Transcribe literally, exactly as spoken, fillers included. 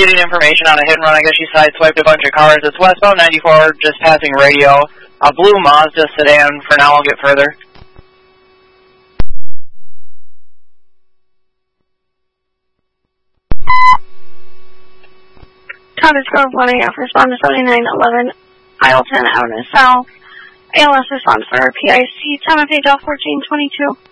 getting information on a hit and run. I guess she sideswiped a bunch of cars. It's westbound ninety-four, just passing radio. A blue Mazda sedan. For now, I'll get further. Cottage Grove one A F, respond to seventy-nine eleven Isleton Avenue South. A L S response for P I C, time of page L fourteen twenty-two.